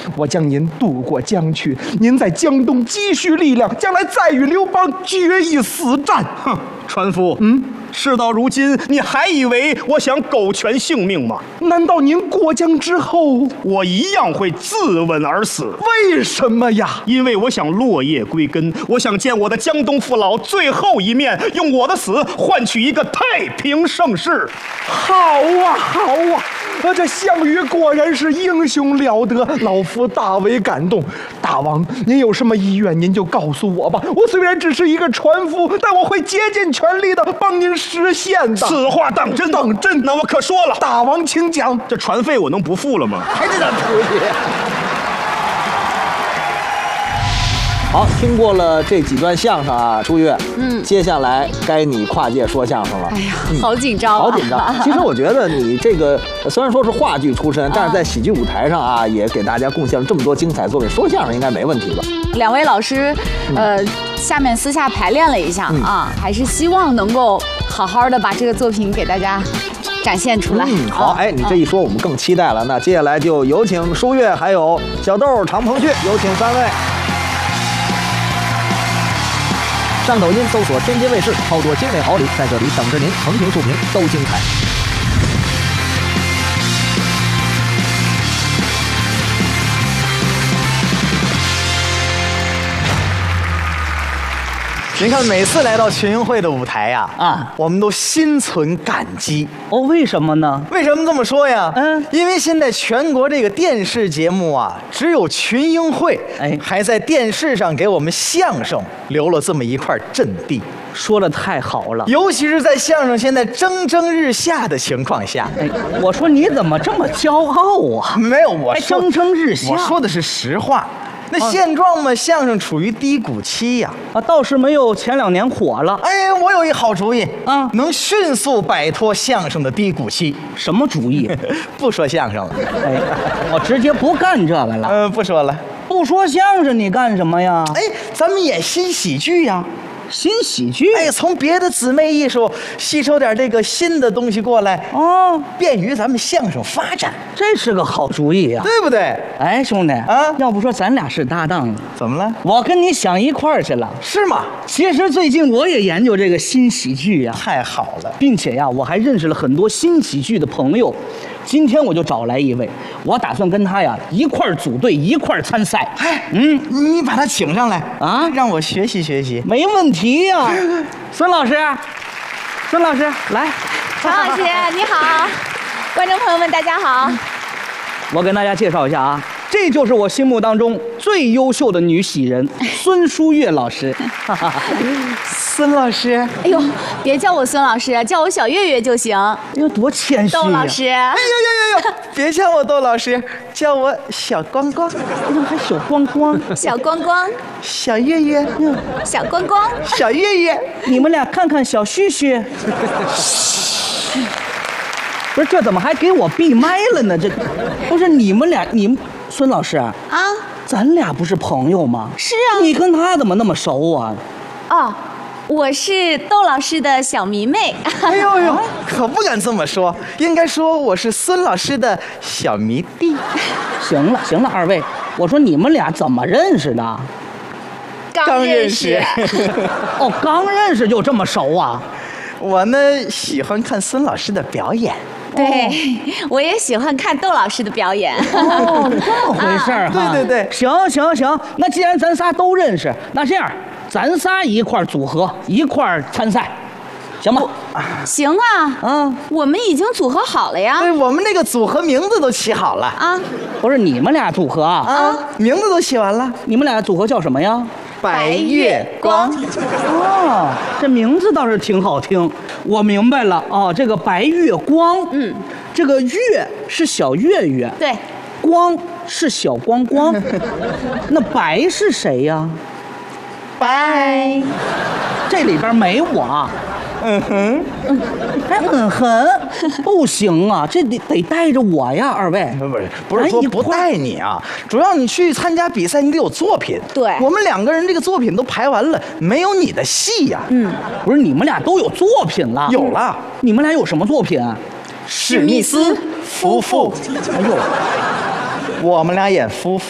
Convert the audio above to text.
我将您渡过江去，您在江东积蓄力量，将来再与刘邦决一死战。 哼，船夫，事到如今，你还以为我想苟全性命吗？ 难道您过江之后， 我一样会自刎而死？ 为什么呀？ 因为我想落叶归根，我想见我的江东父老最后一面，用我的死换取一个太平盛世。 好啊，好啊！这项羽果然是英雄了得，老夫大为感动。大王，您有什么意愿，您就告诉我吧。我虽然只是一个船夫，但我会竭尽全力的帮您实现的。 此话当真？ 当真。 那我可说了， 大王请讲。 这船费我能不付了吗？ 还是咱出去。 好，听过了这几段相声啊，舒月，接下来该你跨界说相声了。 哎呀，好紧张啊！ 好紧张。其实我觉得你这个虽然说是话剧出身，但是在喜剧舞台上啊，也给大家贡献了这么多精彩作品，说相声应该没问题吧？ 两位老师，下面私下排练了一下啊，还是希望能够好好的把这个作品给大家展现出来。 好，哎，你这一说，我们更期待了。那接下来就有请舒月，还有小豆、常鹏旭，有请三位。上抖音搜索天津卫视，超多精美好礼在这里等着您，横屏竖屏都精彩。 您看，每次来到群英会的舞台呀，我们都心存感激。 哦，为什么呢？ 为什么这么说呀？因为现在全国这个电视节目啊，只有群英会，还在电视上给我们相声留了这么一块阵地。 说的太好了， 尤其是在相声现在蒸蒸日下的情况下。 我说你怎么这么骄傲啊？ 没有，我说蒸蒸日下， 我说的是实话。那现状嘛，相声处于低谷期呀， 倒是没有前2年火了。 哎，我有一好主意啊，能迅速摆脱相声的低谷期。 什么主意？ 不说相声了。 哎，我直接不干这个了。 不说了。 不说相声，你干什么呀？ 哎，咱们演新喜剧呀。 新喜剧， 哎，从别的姊妹艺术吸收点这个新的东西过来，便于咱们相声发展， 这是个好主意呀， 对不对？ 哎，兄弟啊，要不说咱俩是搭档， 怎么了？ 我跟你想一块儿去了， 是吗？ 其实最近我也研究这个新喜剧呀， 太好了， 并且呀，我还认识了很多新喜剧的朋友。今天我就找来一位，我打算跟他呀一块儿组队，一块儿参赛。 哎，你把他请上来啊，让我学习学习。 没问题呀，孙老师，孙老师来。 常老师你好，观众朋友们大家好。 我跟大家介绍一下啊，这就是我心目当中最优秀的女喜人孙舒月老师。 孙老师， 哎呦，别叫我孙老师，叫我小月月就行。 哎呦，多谦虚呀！ 窦老师， 哎呦，别叫我窦老师，叫我小光光。 哎呦，还小光光， 小光光， 小月月， 小光光， 小月月， 你们俩看看小旭旭。不是，这怎么还给我闭麦了呢？这不是你们俩，孙老师啊，咱俩不是朋友吗？ 是啊， 你跟他怎么那么熟啊？ 哦，我是窦老师的小迷妹。 哎呦，可不敢这么说，应该说我是孙老师的小迷弟。 行了，二位，我说你们俩怎么认识的？ 刚认识。 哦，刚认识就这么熟啊？ 我呢喜欢看孙老师的表演。 对，我也喜欢看窦老师的表演。 哦，这么回事儿哈。 对， 行，那既然咱仨都认识，那这样咱仨一块儿组合，一块儿参赛，行吗？ 行啊，我们已经组合好了呀。 对，我们那个组合名字都起好了啊。 不是你们俩组合啊？ 名字都起完了。 你们俩组合叫什么呀？ 白月光。 哦，这名字倒是挺好听。我明白了哦，这个白月光，这个月是小月月， 对， 光是小光光，那白是谁呀？ 白， 这里边没我。不行啊，这得带着我呀，二位。 不是说不带你啊，主要你去参加比赛，你得有作品。 对， 我们2个人这个作品都排完了，没有你的戏呀。 不是你们俩都有作品了？ 有了。 你们俩有什么作品？ 史密斯夫妇。 哎呦， 我们俩演夫妇。